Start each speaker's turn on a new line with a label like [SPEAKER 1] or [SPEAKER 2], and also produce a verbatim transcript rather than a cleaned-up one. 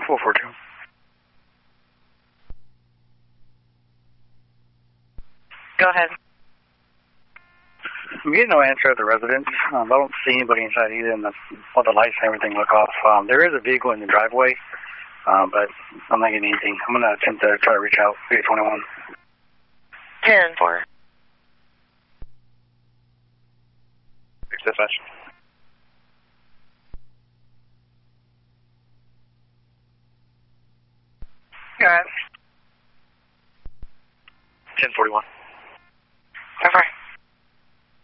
[SPEAKER 1] four four two.
[SPEAKER 2] Go ahead.
[SPEAKER 1] I'm getting no answer at the residence. Um, I don't see anybody inside either, and the, all the lights and everything look off. Um, there is a vehicle in the driveway, uh, but I'm not getting anything. I'm going to attempt to try to reach out. eight twenty-one.
[SPEAKER 2] ten four.
[SPEAKER 3] Dispatch.
[SPEAKER 2] Go ahead.
[SPEAKER 3] ten forty-one.
[SPEAKER 2] ten four.